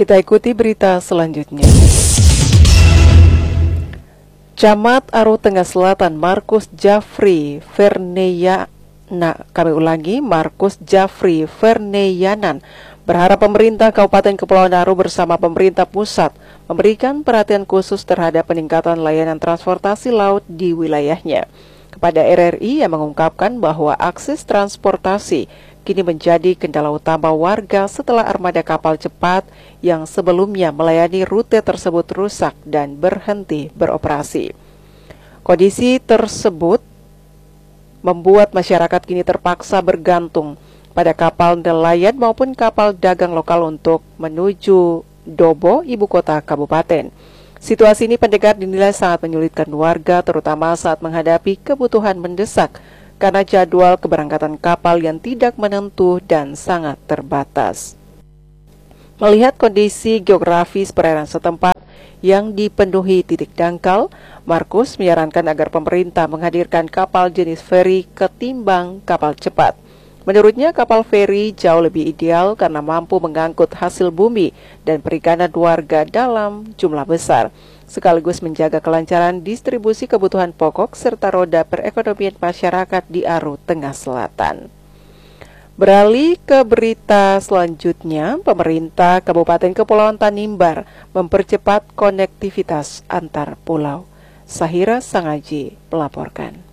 Kita ikuti berita selanjutnya. Camat Aru Tengah Selatan Markus Jafri Markus Jafri Verneyanan berharap pemerintah Kabupaten Kepulauan Aru bersama pemerintah pusat memberikan perhatian khusus terhadap peningkatan layanan transportasi laut di wilayahnya. Kepada RRI yang mengungkapkan bahwa akses transportasi kini menjadi kendala utama warga setelah armada kapal cepat yang sebelumnya melayani rute tersebut rusak dan berhenti beroperasi. Kondisi tersebut membuat masyarakat kini terpaksa bergantung pada kapal nelayan maupun kapal dagang lokal untuk menuju Dobo, ibu kota kabupaten. Situasi ini pendengar dinilai sangat menyulitkan warga, terutama saat menghadapi kebutuhan mendesak karena jadwal keberangkatan kapal yang tidak menentu dan sangat terbatas. Melihat kondisi geografis perairan setempat yang dipenuhi titik dangkal, Markus menyarankan agar pemerintah menghadirkan kapal jenis feri ketimbang kapal cepat. Menurutnya, kapal feri jauh lebih ideal karena mampu mengangkut hasil bumi dan perikanan warga dalam jumlah besar, sekaligus menjaga kelancaran distribusi kebutuhan pokok serta roda perekonomian masyarakat di Aru Tengah Selatan. Beralih ke berita selanjutnya, pemerintah Kabupaten Kepulauan Tanimbar mempercepat konektivitas antar pulau. Sahira Sangaji melaporkan.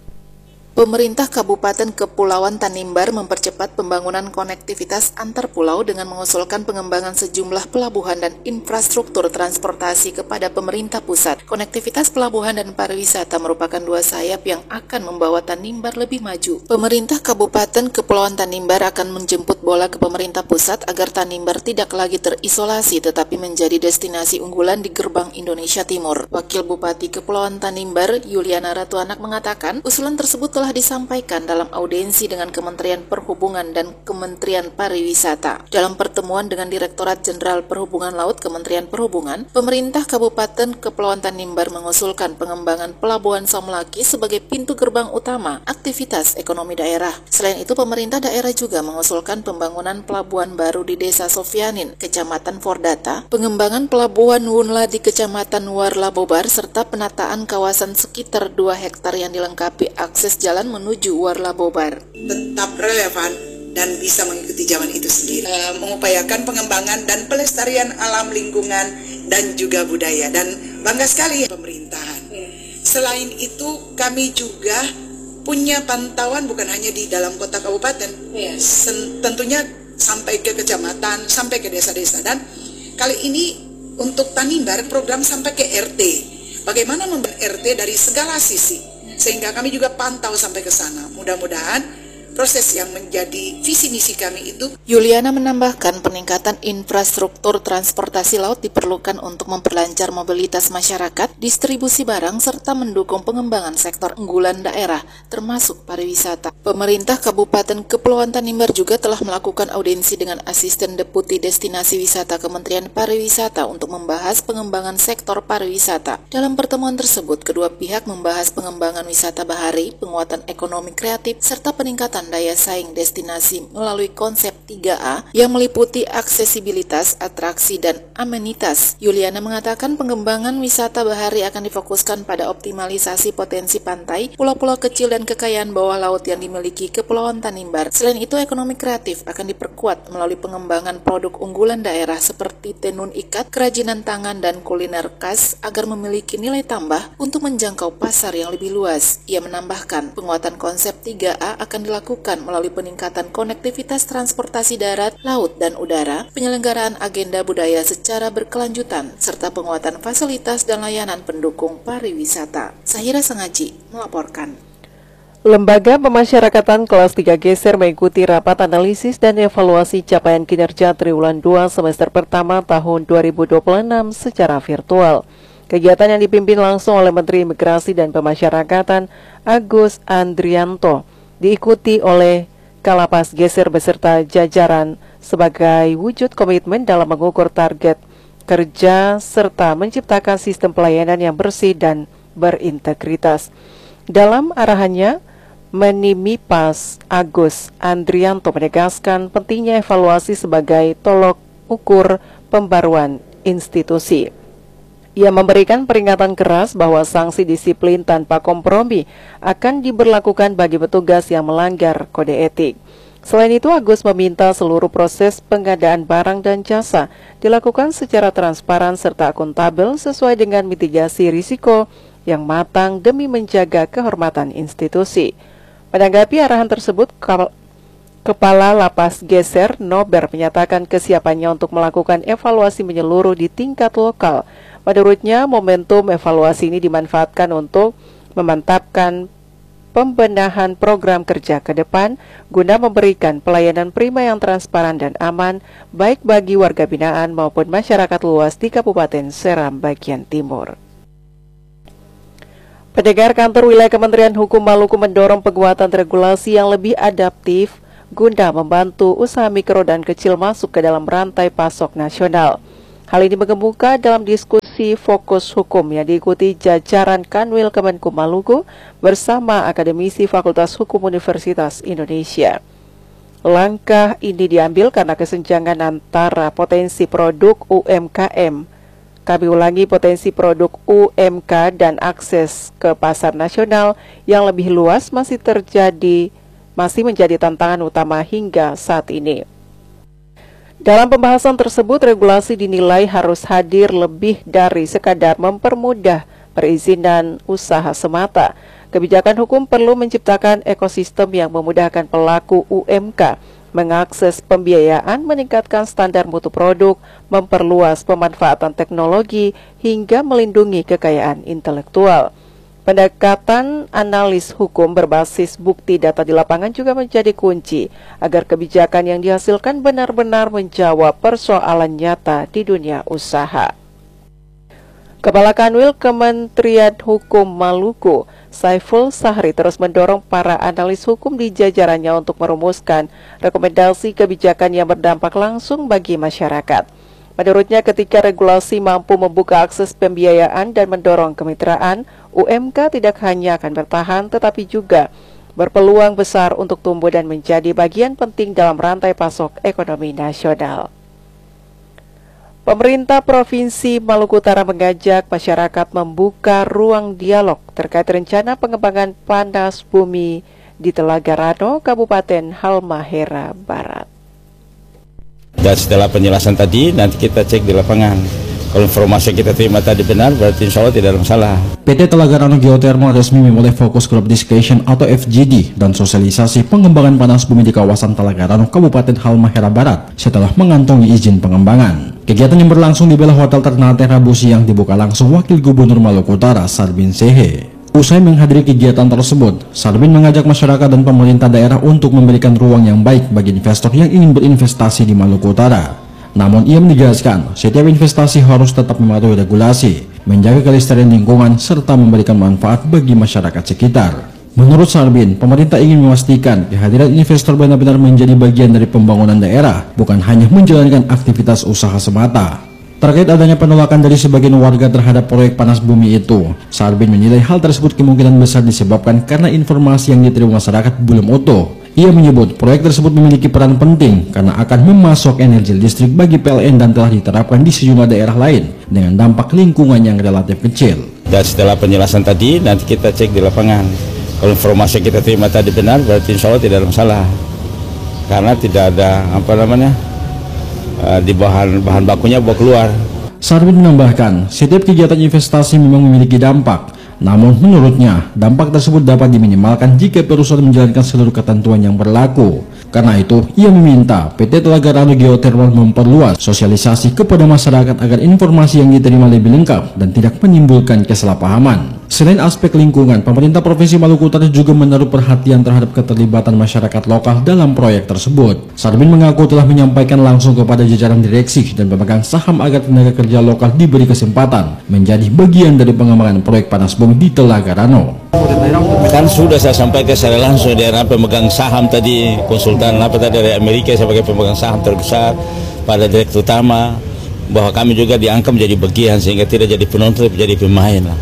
Pemerintah Kabupaten Kepulauan Tanimbar mempercepat pembangunan konektivitas antar pulau dengan mengusulkan pengembangan sejumlah pelabuhan dan infrastruktur transportasi kepada pemerintah pusat. Konektivitas pelabuhan dan pariwisata merupakan dua sayap yang akan membawa Tanimbar lebih maju. Pemerintah Kabupaten Kepulauan Tanimbar akan menjemput bola ke pemerintah pusat agar Tanimbar tidak lagi terisolasi tetapi menjadi destinasi unggulan di gerbang Indonesia Timur. Wakil Bupati Kepulauan Tanimbar, Yuliana Ratuanak mengatakan, usulan tersebut telah disampaikan dalam audiensi dengan Kementerian Perhubungan dan Kementerian Pariwisata. Dalam pertemuan dengan Direktorat Jenderal Perhubungan Laut Kementerian Perhubungan, pemerintah Kabupaten Kepulauan Tanimbar mengusulkan pengembangan Pelabuhan Somlaki sebagai pintu gerbang utama aktivitas ekonomi daerah. Selain itu, pemerintah daerah juga mengusulkan pembangunan pelabuhan baru di Desa Sofianin, Kecamatan Fordata, pengembangan Pelabuhan Wunla di Kecamatan Warlabobar, serta penataan kawasan sekitar 2 hektar yang dilengkapi akses jalan menuju Warlabobar. Tetap relevan dan bisa mengikuti zaman itu sendiri. Mengupayakan pengembangan dan pelestarian alam lingkungan dan juga budaya. Dan bangga sekali pemerintahan. Selain itu, kami juga punya pantauan bukan hanya di dalam kota kabupaten. Tentunya sampai ke kecamatan, sampai ke desa-desa. Dan kali ini untuk Tanimbar program sampai ke RT. Bagaimana membangun RT dari segala sisi. Sehingga kami juga pantau sampai ke sana. Mudah-mudahan proses yang menjadi visi misi kami itu. Yuliana menambahkan peningkatan infrastruktur transportasi laut diperlukan untuk memperlancar mobilitas masyarakat, distribusi barang, serta mendukung pengembangan sektor unggulan daerah, termasuk pariwisata. Pemerintah Kabupaten Kepulauan Tanimbar juga telah melakukan audiensi dengan Asisten Deputi Destinasi Wisata Kementerian Pariwisata untuk membahas pengembangan sektor pariwisata. Dalam pertemuan tersebut, kedua pihak membahas pengembangan wisata bahari, penguatan ekonomi kreatif, serta peningkatan daya saing destinasi melalui konsep 3A yang meliputi aksesibilitas, atraksi, dan amenitas. Yuliana mengatakan pengembangan wisata bahari akan difokuskan pada optimalisasi potensi pantai, pulau-pulau kecil, dan kekayaan bawah laut yang dimiliki Kepulauan Tanimbar. Selain itu, ekonomi kreatif akan diperkuat melalui pengembangan produk unggulan daerah seperti tenun ikat, kerajinan tangan, dan kuliner khas agar memiliki nilai tambah untuk menjangkau pasar yang lebih luas. Ia menambahkan, penguatan konsep 3A akan dilakukan melalui peningkatan konektivitas transportasi darat, laut, dan udara, penyelenggaraan agenda budaya secara berkelanjutan, serta penguatan fasilitas dan layanan pendukung pariwisata. Sahira Sangaji melaporkan. Lembaga Pemasyarakatan kelas 3 Geser mengikuti rapat analisis dan evaluasi capaian kinerja triwulan 2 semester pertama tahun 2026 secara virtual. Kegiatan yang dipimpin langsung oleh Menteri Imigrasi dan Pemasyarakatan Agus Andrianto diikuti oleh Kalapas Geser beserta jajaran sebagai wujud komitmen dalam mengukur target kerja serta menciptakan sistem pelayanan yang bersih dan berintegritas. Dalam arahannya, Menimipas Agus Andrianto menegaskan pentingnya evaluasi sebagai tolok ukur pembaruan institusi. Ia memberikan peringatan keras bahwa sanksi disiplin tanpa kompromi akan diberlakukan bagi petugas yang melanggar kode etik. Selain itu, Agus meminta seluruh proses pengadaan barang dan jasa dilakukan secara transparan serta akuntabel sesuai dengan mitigasi risiko yang matang demi menjaga kehormatan institusi. Menanggapi arahan tersebut, Kepala Lapas Geser Nober menyatakan kesiapannya untuk melakukan evaluasi menyeluruh di tingkat lokal. Menurutnya, momentum evaluasi ini dimanfaatkan untuk memantapkan pembenahan program kerja ke depan guna memberikan pelayanan prima yang transparan dan aman baik bagi warga binaan maupun masyarakat luas di Kabupaten Seram bagian timur. Pendengar, Kantor Wilayah Kementerian Hukum Maluku mendorong penguatan regulasi yang lebih adaptif guna membantu usaha mikro dan kecil masuk ke dalam rantai pasok nasional. Hal ini mengemuka dalam diskusi fokus hukum yang diikuti jajaran Kanwil Kemenkum Maluku bersama akademisi Fakultas Hukum Universitas Indonesia. Langkah ini diambil karena kesenjangan antara potensi produk UMKM, kami ulangi potensi produk UMK dan akses ke pasar nasional yang lebih luas masih menjadi tantangan utama hingga saat ini. Dalam pembahasan tersebut, regulasi dinilai harus hadir lebih dari sekadar mempermudah perizinan usaha semata. Kebijakan hukum perlu menciptakan ekosistem yang memudahkan pelaku UMK mengakses pembiayaan, meningkatkan standar mutu produk, memperluas pemanfaatan teknologi, hingga melindungi kekayaan intelektual. Pendekatan analis hukum berbasis bukti data di lapangan juga menjadi kunci agar kebijakan yang dihasilkan benar-benar menjawab persoalan nyata di dunia usaha. Kepala Kanwil Kementerian Hukum Maluku, Saiful Sahri, terus mendorong para analis hukum di jajarannya untuk merumuskan rekomendasi kebijakan yang berdampak langsung bagi masyarakat. Menurutnya, ketika regulasi mampu membuka akses pembiayaan dan mendorong kemitraan, UMK tidak hanya akan bertahan tetapi juga berpeluang besar untuk tumbuh dan menjadi bagian penting dalam rantai pasok ekonomi nasional. Pemerintah Provinsi Maluku Utara mengajak masyarakat membuka ruang dialog terkait rencana pengembangan panas bumi di Telaga Rano, Kabupaten Halmahera Barat. Dan setelah penjelasan tadi, nanti kita cek di lapangan. Kalau informasi yang kita terima tadi benar, berarti insya Allah tidak ada masalah. PT Telaga Rano Geothermal resmi memulai fokus group discussion atau FGD dan sosialisasi pengembangan panas bumi di kawasan Telaga Rano, Kabupaten Halmahera Barat setelah mengantongi izin pengembangan. Kegiatan yang berlangsung di Bela Hotel Ternate Rabu siang dibuka langsung Wakil Gubernur Maluku Utara, Sarbin Sehe. Usai menghadiri kegiatan tersebut, Sarbin mengajak masyarakat dan pemerintah daerah untuk memberikan ruang yang baik bagi investor yang ingin berinvestasi di Maluku Utara. Namun ia menegaskan, setiap investasi harus tetap mematuhi regulasi, menjaga kelestarian lingkungan, serta memberikan manfaat bagi masyarakat sekitar. Menurut Sarbin, pemerintah ingin memastikan kehadiran investor benar-benar menjadi bagian dari pembangunan daerah, bukan hanya menjalankan aktivitas usaha semata. Terkait adanya penolakan dari sebagian warga terhadap proyek panas bumi itu, Sarbin menilai hal tersebut kemungkinan besar disebabkan karena informasi yang diterima masyarakat belum utuh. Ia menyebut proyek tersebut memiliki peran penting karena akan memasok energi listrik bagi PLN dan telah diterapkan di sejumlah daerah lain dengan dampak lingkungan yang relatif kecil. Dan setelah penjelasan tadi, nanti kita cek di lapangan. Kalau informasi yang kita terima tadi benar, berarti insya Allah tidak ada masalah. Karena tidak ada di bahan bakunya bawa keluar. Sarbin menambahkan, setiap kegiatan investasi memang memiliki dampak. Namun menurutnya, dampak tersebut dapat diminimalkan jika perusahaan menjalankan seluruh ketentuan yang berlaku. Karena itu, ia meminta PT Telaga Rano Geothermal memperluas sosialisasi kepada masyarakat agar informasi yang diterima lebih lengkap dan tidak menimbulkan kesalahpahaman. Selain aspek lingkungan, pemerintah Provinsi Maluku Utara juga menaruh perhatian terhadap keterlibatan masyarakat lokal dalam proyek tersebut. Sarbin mengaku telah menyampaikan langsung kepada jajaran direksi dan pemegang saham agar tenaga kerja lokal diberi kesempatan menjadi bagian dari pengembangan proyek panas bumi di Telaga Rano. Kan sudah saya sampaikan secara langsung dari pemegang saham tadi, konsultan dari Amerika sebagai pemegang saham terbesar, pada direktur utama, bahwa kami juga diangkat menjadi bagian sehingga tidak jadi penonton, tapi jadi pemain lah.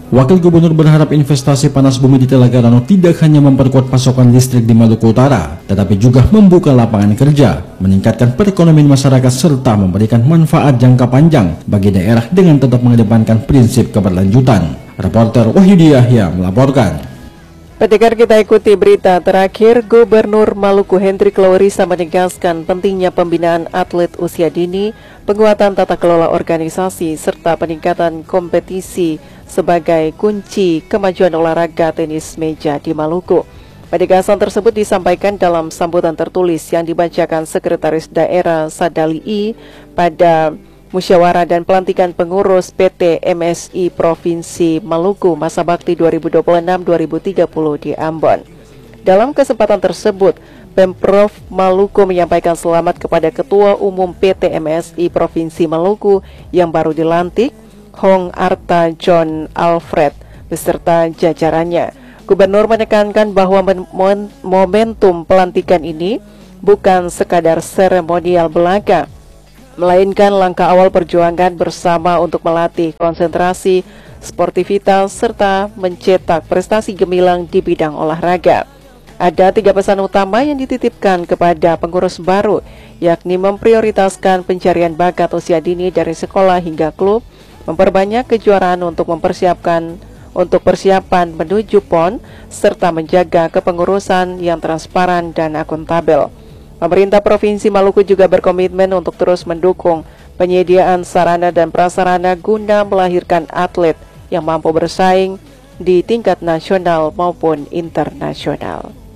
Wakil Gubernur berharap investasi panas bumi di Telaga Rano tidak hanya memperkuat pasokan listrik di Maluku Utara, tetapi juga membuka lapangan kerja, meningkatkan perekonomian masyarakat serta memberikan manfaat jangka panjang bagi daerah dengan tetap mengedepankan prinsip keberlanjutan. Reporter Wahyudi Yahya melaporkan. Pendengar, kita ikuti berita terakhir. Gubernur Maluku Hendrik Laurisa menegaskan pentingnya pembinaan atlet usia dini, penguatan tata kelola organisasi, serta peningkatan kompetisi sebagai kunci kemajuan olahraga tenis meja di Maluku. Penegasan tersebut disampaikan dalam sambutan tertulis yang dibacakan Sekretaris Daerah Sadali I pada musyawarah dan pelantikan pengurus PT MSI Provinsi Maluku masa bakti 2026-2030 di Ambon. Dalam kesempatan tersebut, Pemprov Maluku menyampaikan selamat kepada Ketua Umum PT MSI Provinsi Maluku yang baru dilantik, Hong Arta John Alfred, beserta jajarannya. Gubernur menekankan bahwa momentum pelantikan ini bukan sekadar seremonial belaka, melainkan langkah awal perjuangan bersama untuk melatih konsentrasi, sportivitas, serta mencetak prestasi gemilang di bidang olahraga. Ada 3 pesan utama yang dititipkan kepada pengurus baru, yakni memprioritaskan pencarian bakat usia dini dari sekolah hingga klub, memperbanyak kejuaraan untuk persiapan menuju PON, serta menjaga kepengurusan yang transparan dan akuntabel. Pemerintah Provinsi Maluku juga berkomitmen untuk terus mendukung penyediaan sarana dan prasarana guna melahirkan atlet yang mampu bersaing di tingkat nasional maupun internasional.